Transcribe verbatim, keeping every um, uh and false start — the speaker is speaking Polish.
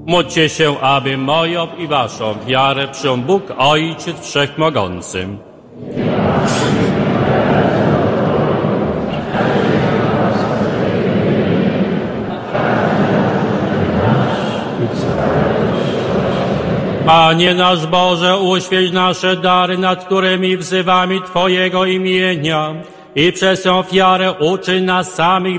Módlcie się, aby moją i waszą wiarę przyjął Bóg Ojciec Wszechmogący. Panie nasz Boże, uświeć nasze dary, nad którymi wzywamy Twojego imienia i przez tę ofiarę uczyń nas samych